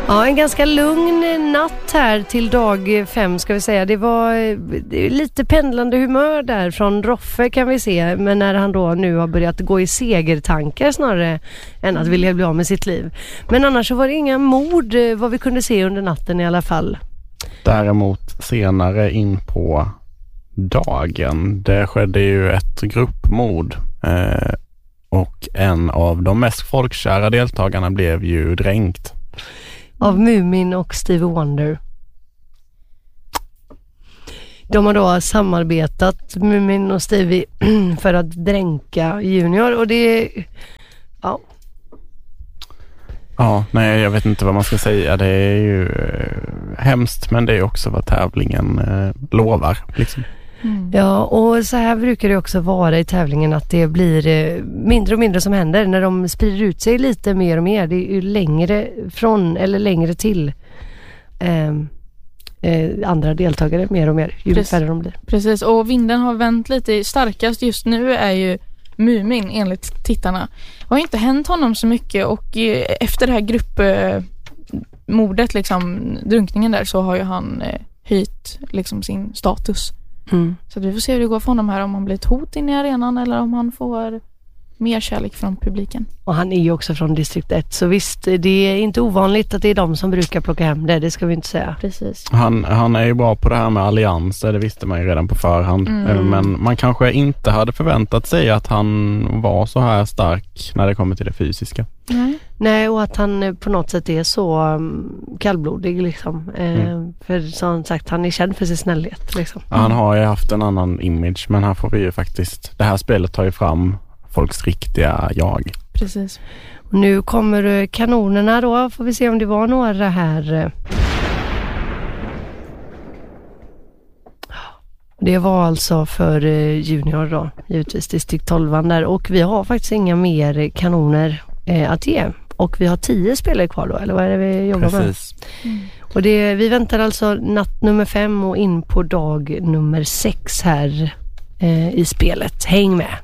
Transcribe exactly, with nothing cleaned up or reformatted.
Ja, en ganska lugn natt här till dag fem ska vi säga. Det var det är lite pendlande humör där från Roffe kan vi se. Men när han då nu har börjat gå i segertankar snarare än att vilja bli av med sitt liv. Men annars så var det inga mord vad vi kunde se under natten i alla fall. Däremot senare in på dagen, det skedde ju ett gruppmord. Eh, och en av de mest folkkära deltagarna blev ju dränkt. Av Mumin och Stevie Wonder. De har då samarbetat, Mumin och Stevie, för att dränka Junior. Och det är... Ja. Ja, nej jag vet inte vad man ska säga. Det är ju eh, hemskt, men det är också vad tävlingen eh, lovar. Liksom. Mm. Ja, och så här brukar det också vara i tävlingen att det blir eh, mindre och mindre som händer när de sprider ut sig lite mer och mer. Det är ju längre från eller längre till eh, eh, andra deltagare mer och mer ju färre de blir. Precis, och vinden har vänt lite. Starkast just nu är ju Mumin enligt tittarna. Det har inte hänt honom så mycket och eh, efter det här gruppmordet, liksom drunkningen där, så har ju han eh, höjt liksom sin status. Mm. Så vi får se hur det går för honom här, om han blir ett hot in i arenan eller om han får mer kärlek från publiken. Och han är ju också från distrikt ett, så visst, det är inte ovanligt att det är de som brukar plocka hem det, det ska vi inte säga. Precis. Han, han är ju bra på det här med allianser, det visste man ju redan på förhand. Mm. Men man kanske inte hade förväntat sig att han var så här stark när det kommer till det fysiska. Nej, Nej och att han på något sätt är så um, kallblodig liksom. Mm. Eh, för som sagt, han är känd för sin snällhet liksom. Ja, han har ju haft en annan image, men här får vi ju faktiskt, det här spelet tar ju fram folks riktiga jag. Precis. Och nu kommer kanonerna då, får vi se om det var några här. Det var alltså för Junior då, givetvis distrikt tolv där, och vi har faktiskt inga mer kanoner eh, att ge. Och vi har tio spelare kvar då, eller vad är det vi jobbar Precis. med? Mm. Och det, vi väntar alltså natt nummer fem och in på dag nummer sex här eh, i spelet. Häng med!